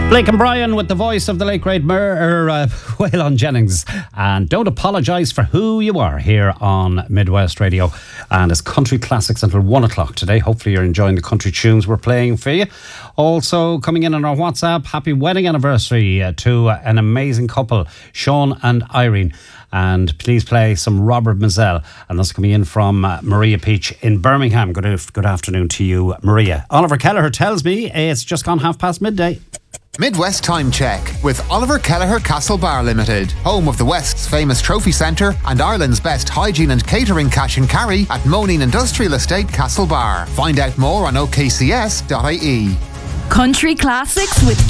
Blake and Brian with the voice of the late great Waylon Jennings. And don't apologise for who you are here on Midwest Radio. And it's country classics until 1 o'clock today. Hopefully you're enjoying the country tunes we're playing for you. Also coming in on our WhatsApp, happy wedding anniversary to an amazing couple, Sean and Irene. And please play some Robert Mizell. And that's coming in from Maria Peach in Birmingham. Good afternoon to you, Maria. Oliver Kelleher tells me it's just gone midday. Midwest Time Check with Oliver Kelleher Castlebar Limited, home of the West's famous trophy centre and Ireland's best hygiene and catering cash and carry at Moneen Industrial Estate, Castlebar. Find out more on okcs.ie. Country classics with